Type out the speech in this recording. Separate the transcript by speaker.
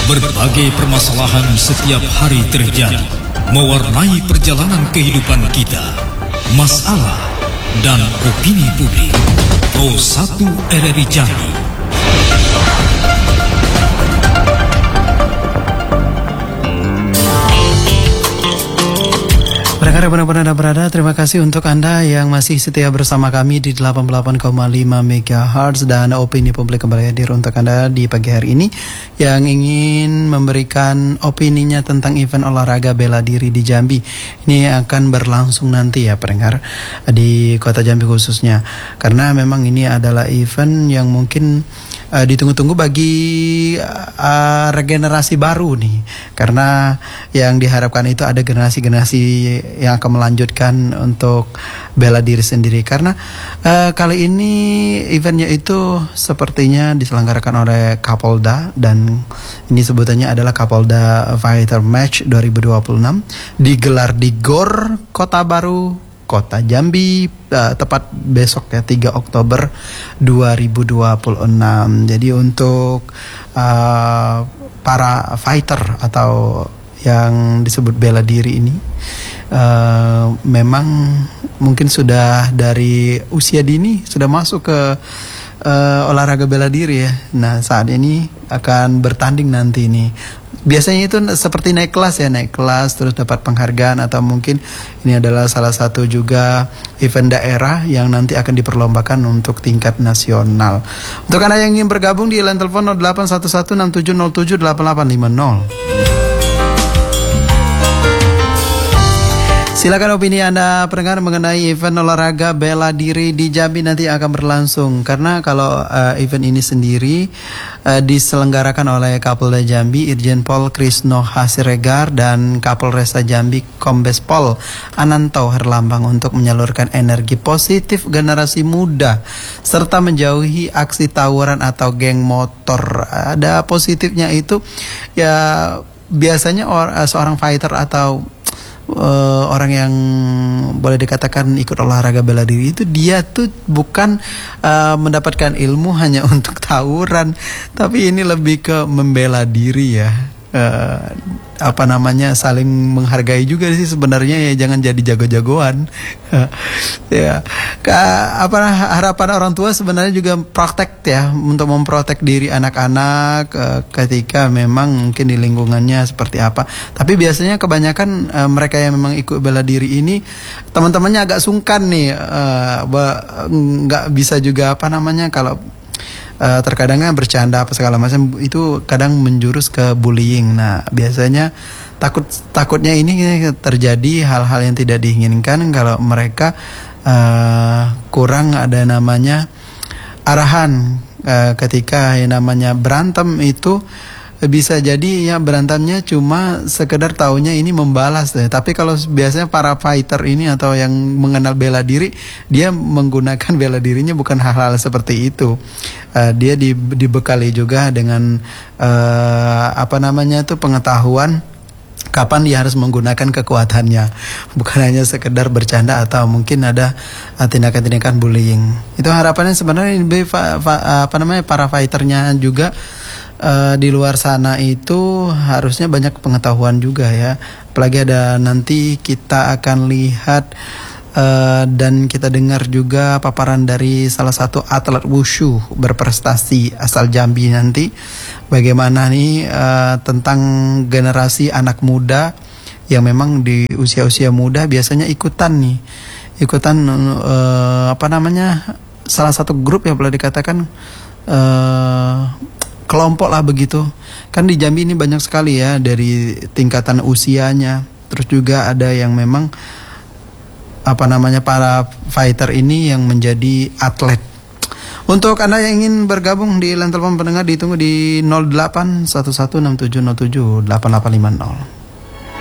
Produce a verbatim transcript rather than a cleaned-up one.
Speaker 1: Berbagai permasalahan setiap hari terjadi, mewarnai perjalanan kehidupan kita. Masalah dan opini publik. Pro satu R R I Jambi.
Speaker 2: Pendengar benar-benar Anda berada, terima kasih untuk Anda yang masih setia bersama kami di delapan puluh delapan koma lima megahertz dan opini publik kembali hadir untuk Anda di pagi hari ini yang ingin memberikan opininya tentang event olahraga bela diri di Jambi. Ini akan berlangsung nanti ya pendengar di kota Jambi khususnya, karena memang ini adalah event yang mungkin uh, ditunggu-tunggu bagi uh, regenerasi baru nih, karena yang diharapkan itu ada generasi-generasi yang akan melanjutkan untuk bela diri sendiri. Karena uh, kali ini eventnya itu sepertinya diselenggarakan oleh Kapolda, dan ini sebutannya adalah Kapolda Fighter Match dua ribu dua puluh enam, digelar di Gor Kota Baru, Kota Jambi, uh, tepat besok ya tiga Oktober dua ribu dua puluh enam. Jadi untuk uh, para fighter atau yang disebut bela diri ini uh, memang mungkin sudah dari usia dini sudah masuk ke uh, olahraga bela diri ya. Nah saat ini akan bertanding nanti ini. Biasanya itu seperti naik kelas ya, naik kelas terus dapat penghargaan, atau mungkin ini adalah salah satu juga event daerah yang nanti akan diperlombakan untuk tingkat nasional. Untuk Anda yang ingin bergabung di line telepon nol delapan satu satu enam tujuh nol tujuh delapan delapan lima nol. Silakan opini Anda pendengar mengenai event olahraga bela diri di Jambi nanti akan berlangsung. Karena kalau uh, event ini sendiri uh, diselenggarakan oleh Kapolda Jambi Irjen Pol Krisno Hasiregar dan Kapolresta Jambi Kombes Pol Ananto Herlambang untuk menyalurkan energi positif generasi muda serta menjauhi aksi tawuran atau geng motor. Ada positifnya itu ya, biasanya or, uh, seorang fighter atau Uh, orang yang boleh dikatakan ikut olahraga bela diri itu dia tuh bukan uh, mendapatkan ilmu hanya untuk tawuran, tapi ini lebih ke membela diri ya. Uh, apa namanya saling menghargai juga sih sebenarnya ya, jangan jadi jago-jagoan. uh, ya Ka, apa harapan orang tua sebenarnya juga praktek ya untuk memprotek diri anak-anak uh, ketika memang mungkin di lingkungannya seperti apa. Tapi biasanya kebanyakan uh, mereka yang memang ikut bela diri ini teman-temannya agak sungkan nih, uh, nggak bisa juga apa namanya kalau Uh, terkadangnya bercanda apa segala macam itu kadang menjurus ke bullying. Nah biasanya takut takutnya ini terjadi hal-hal yang tidak diinginkan kalau mereka uh, kurang ada namanya arahan uh, ketika yang namanya berantem itu. Bisa jadi ya berantemnya cuma sekedar taunya ini membalas deh. Tapi kalau biasanya para fighter ini atau yang mengenal bela diri, dia menggunakan bela dirinya bukan hal-hal seperti itu. Uh, dia di, dibekali juga dengan uh, apa namanya itu pengetahuan kapan dia harus menggunakan kekuatannya, bukan hanya sekedar bercanda atau mungkin ada uh, tindakan-tindakan bullying. Itu harapannya sebenarnya fa, fa, apa namanya para fighternya juga Uh, di luar sana itu harusnya banyak pengetahuan juga ya. Apalagi ada nanti kita akan lihat uh, dan kita dengar juga paparan dari salah satu atlet wushu berprestasi asal Jambi nanti. Bagaimana nih uh, tentang generasi anak muda yang memang di usia-usia muda biasanya ikutan nih, ikutan uh, apa namanya salah satu grup yang boleh dikatakan uh, kelompok lah begitu. Kan di Jambi ini banyak sekali ya dari tingkatan usianya. Terus juga ada yang memang apa namanya para fighter ini yang menjadi atlet. Untuk Anda yang ingin bergabung di line telepon pendengar ditunggu di nol delapan satu satu enam tujuh nol tujuh delapan delapan lima nol.